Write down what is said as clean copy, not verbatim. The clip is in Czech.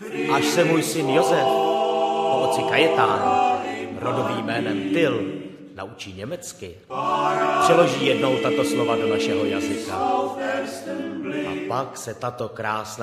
Až se můj syn Josef po otci Kajetánu, rodovým jménem Till, naučí německy, přeloží jednou tato slova do našeho jazyka. A pak se tato krásná